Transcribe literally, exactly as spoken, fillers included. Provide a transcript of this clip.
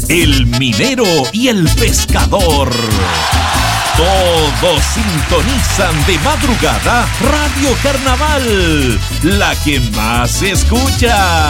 el minero y el pescador. Todos sintonizan de madrugada Radio Carnaval, la que más se escucha.